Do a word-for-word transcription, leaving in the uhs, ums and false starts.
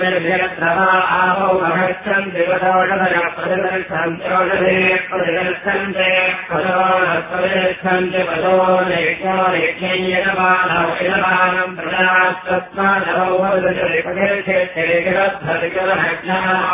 आवौ अगच्छन्ति पदोषधयः प्रतिगच्छन्त्योषधे प्रतिगच्छन्ते पदोषप्रतिगच्छन्ति पदो लेख्यो लेख्यैयजमानौ यजमानम् प्रजास्तस्मादवौ वदति